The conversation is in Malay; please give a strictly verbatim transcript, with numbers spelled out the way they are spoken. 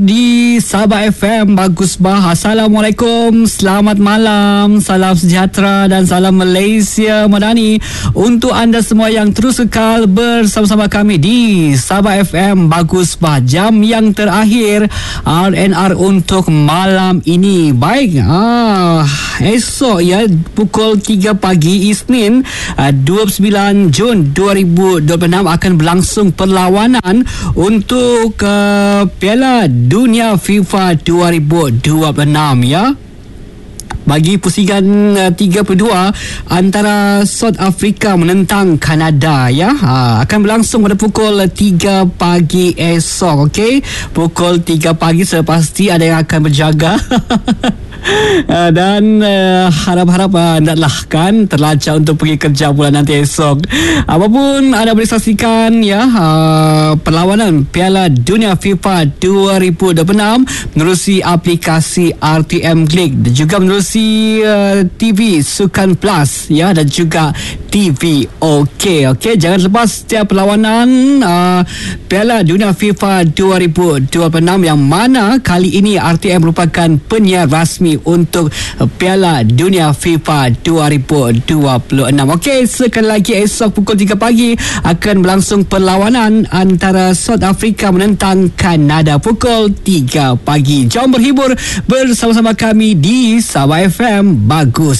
Di Sabah F M Bagus Bah. Assalamualaikum, selamat malam, salam sejahtera dan salam Malaysia Madani untuk anda semua yang terus kekal bersama-sama kami di Sabah F M Bagus Bah. Jam yang terakhir R and R untuk malam ini. Baik, ah, esok ya pukul tiga pagi Isnin dua puluh sembilan Jun dua ribu dua puluh enam akan berlangsung perlawanan untuk uh, Piala Dunia FIFA dua ribu dua puluh enam ya. Bagi pusingan uh, tiga puluh dua antara South Africa menentang Kanada ya. Ha, akan berlangsung pada pukul tiga pagi esok, okey. Pukul tiga pagi sudah pasti ada yang akan berjaga. Uh, dan uh, harap-harap uh, naklah kan terlancar untuk pergi kerja pula nanti esok. Apapun anda boleh saksikan ya uh, perlawanan Piala Dunia FIFA dua ribu dua puluh enam menerusi aplikasi R T M Click dan juga menerusi uh, T V Sukan Plus ya, dan juga T V OK. Okey, jangan lepas setiap perlawanan uh, Piala Dunia FIFA dua ribu dua puluh enam yang mana kali ini R T M merupakan penyiar rasmi untuk Piala Dunia FIFA dua ribu dua puluh enam. Okey, sekali lagi esok pukul tiga pagi akan berlangsung perlawanan antara South Africa menentang Kanada pukul tiga pagi. Jom berhibur bersama-sama kami di Sabah F M Bagus